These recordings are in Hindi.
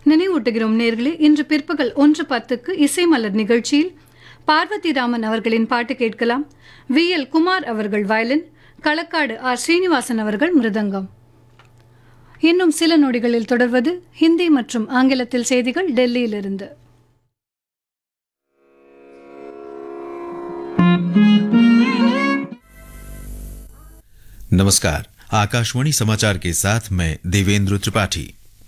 நினைவூட்டுகிறோம் நேர்களே, இன்று பிற்பகல் 1:10 இசை மலர் நிகழ்ச்சியில் பார்வதி ராமன் அவர்களின் பாட்டு கேட்கலாம். VL குமார் அவர்கள் வயலின், களக்காடு ஆர் ஸ்ரீனிவாசன் அவர்கள் மிருதங்கம். இன்னும் சில நொடிகளில் தொடர்வது ஹிந்தி மற்றும் ஆங்கிலத்தில் செய்திகள் டெல்லியிலிருந்து. नमस्कार, आकाशवाणी समाचार के साथ मैं देवेंद्र त्रिपाठी।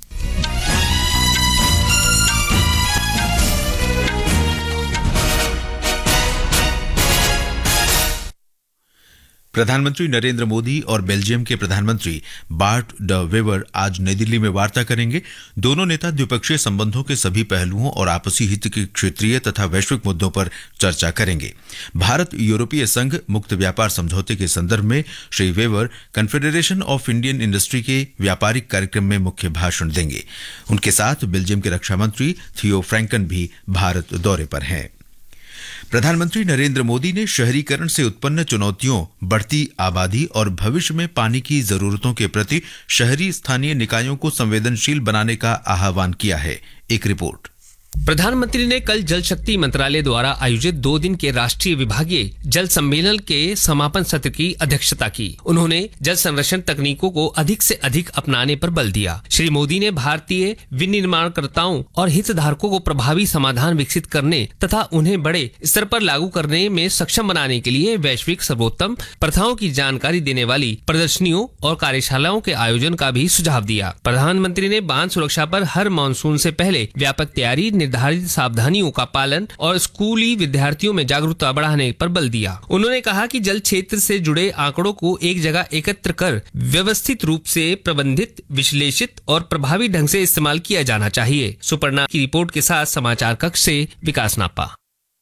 प्रधानमंत्री नरेंद्र मोदी और बेल्जियम के प्रधानमंत्री बार्ट ड वेवर आज नई दिल्ली में वार्ता करेंगे। दोनों नेता द्विपक्षीय संबंधों के सभी पहलुओं और आपसी हित के क्षेत्रीय तथा वैश्विक मुद्दों पर चर्चा करेंगे। भारत यूरोपीय संघ मुक्त व्यापार समझौते के संदर्भ में Shri waiver confederation of Indian industry के व्यापारिक कार्यक्रम में मुख्य भाषण देंगे। उनके साथ बेल्जियम के रक्षा मंत्री थियो फ्रैंकन भी भारत दौरे पर हैं। प्रधानमंत्री नरेंद्र मोदी ने शहरीकरण से उत्पन्न चुनौतियों, बढ़ती आबादी और भविष्य में पानी की जरूरतों के प्रति शहरी स्थानीय निकायों को संवेदनशील बनाने का आह्वान किया है। एक रिपोर्ट। प्रधानमंत्री ने कल जल शक्ति मंत्रालय द्वारा आयोजित 2 दिन के राष्ट्रीय विभागीय जल सम्मेलन के समापन सत्र की अध्यक्षता की। उन्होंने जल संरक्षण तकनीकों को अधिक से अधिक अपनाने पर बल दिया। श्री मोदी ने भारतीय विनिर्माणकर्ताओं और हितधारकों को प्रभावी समाधान विकसित करने तथा उन्हें बड़े स्तर पर लागू करने में सक्षम बनाने के लिए वैश्विक सर्वोत्तम प्रथाओं की जानकारी देने वाली प्रदर्शनियों और कार्यशालाओं के आयोजन का भी सुझाव दिया। प्रधानमंत्री ने बांध सुरक्षा पर हर मानसून से पहले व्यापक तैयारी, निर्धारित सावधानियों का पालन और स्कूली विद्यार्थियों में जागरूकता बढ़ाने पर बल दिया। उन्होंने कहा कि जल क्षेत्र से जुड़े आंकड़ों को एक जगह एकत्र कर व्यवस्थित रूप से प्रबंधित, विश्लेषित और प्रभावी ढंग से इस्तेमाल किया जाना चाहिए। सुपर्णा की रिपोर्ट के साथ समाचार कक्ष से विकास नापा।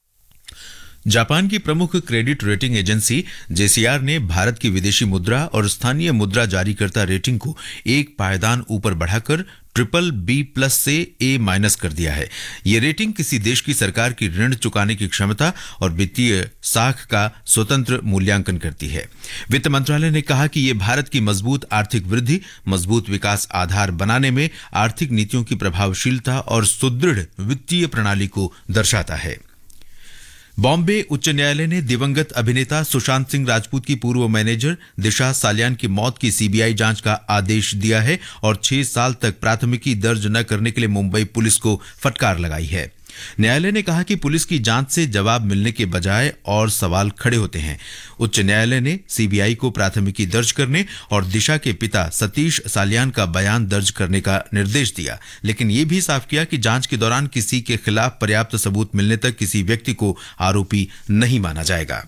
जापान की प्रमुख क्रेडिट रेटिंग एजेंसी JCR ने भारत की विदेशी मुद्रा और स्थानीय मुद्रा जारीकर्ता रेटिंग को एक पायदान ऊपर बढ़ाकर BBB+ से A- कर दिया है। ये रेटिंग किसी देश की सरकार की ऋण चुकाने की क्षमता और वित्तीय साख का स्वतंत्र मूल्यांकन करती है। वित्त मंत्रालय ने कहा कि ये भारत की मजबूत आर्थिक वृद्धि, मजबूत विकास आधार बनाने में आर्थिक नीतियों की प्रभावशीलता और सुदृढ़ वित्तीय प्रणाली को दर्शाता है। बॉम्बे उच्च न्यायालय ने दिवंगत अभिनेता सुशांत सिंह राजपूत की पूर्व मैनेजर दिशा सालियान की मौत की CBI जांच का आदेश दिया है और 6 साल तक प्राथमिकी दर्ज न करने के लिए मुंबई पुलिस को फटकार लगाई है। न्यायालय ने कहा कि पुलिस की जांच से जवाब मिलने के बजाय और सवाल खड़े होते हैं। उच्च न्यायालय ने CBI को प्राथमिकी दर्ज करने और दिशा के पिता सतीश सालियान का बयान दर्ज करने का निर्देश दिया, लेकिन यह भी साफ किया कि जांच के दौरान किसी के खिलाफ पर्याप्त सबूत मिलने तक किसी व्यक्ति को आरोपी नहीं माना जाएगा।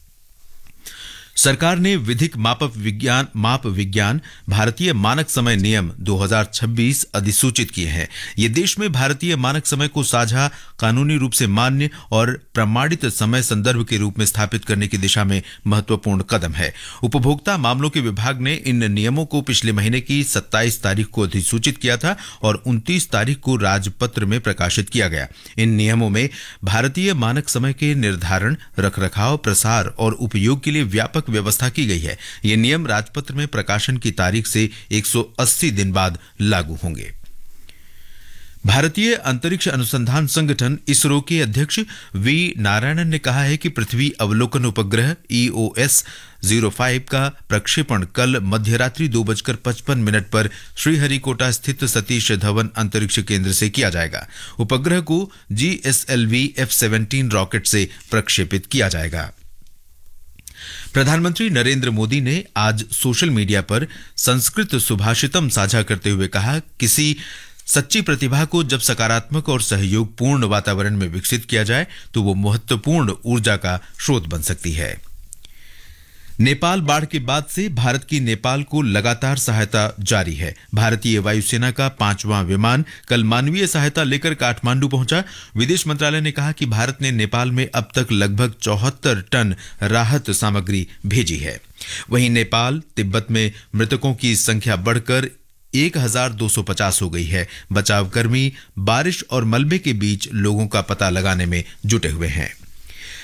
सरकार ने विधिक माप विज्ञान भारतीय मानक समय नियम 2026 अधिसूचित किए हैं। ये देश में भारतीय मानक समय को साझा, कानूनी रूप से मान्य और प्रमाणित समय संदर्भ के रूप में स्थापित करने की दिशा में महत्वपूर्ण कदम है। उपभोक्ता मामलों के विभाग ने इन नियमों को पिछले महीने की 27 तारीख को अधिसूचित किया था और 29 तारीख को राजपत्र में प्रकाशित किया गया। इन नियमों में भारतीय मानक समय के निर्धारण, रखरखाव, प्रसार और उपयोग के लिए व्यापक व्यवस्था की गई है। ये नियम राजपत्र में प्रकाशन की तारीख से 180 दिन बाद लागू होंगे। भारतीय अंतरिक्ष अनुसंधान संगठन इसरो के अध्यक्ष V नारायणन ने कहा है कि पृथ्वी अवलोकन उपग्रह EOS 05 का प्रक्षेपण कल मध्यरात्रि 2:55 पर श्रीहरिकोटा स्थित सतीश धवन अंतरिक्ष केंद्र से किया जाएगा। उपग्रह को GSLV F-17 रॉकेट से प्रक्षेपित किया जाएगा। प्रधानमंत्री नरेंद्र मोदी ने आज सोशल मीडिया पर संस्कृत सुभाषितम साझा करते हुए कहा, किसी सच्ची प्रतिभा को जब सकारात्मक और सहयोगपूर्ण वातावरण में विकसित किया जाए तो वो महत्वपूर्ण ऊर्जा का स्रोत बन सकती है। नेपाल बाढ़ के बाद से भारत की नेपाल को लगातार सहायता जारी है। भारतीय वायुसेना का 5वां विमान कल मानवीय सहायता लेकर काठमांडू पहुंचा। विदेश मंत्रालय ने कहा कि भारत ने नेपाल में अब तक लगभग 74 टन राहत सामग्री भेजी है। वहीं नेपाल, तिब्बत में मृतकों की संख्या बढ़कर 1250 हो गई है। बचाव कर्मी बारिश और मलबे के बीच लोगों का पता लगाने में जुटे हुए हैं।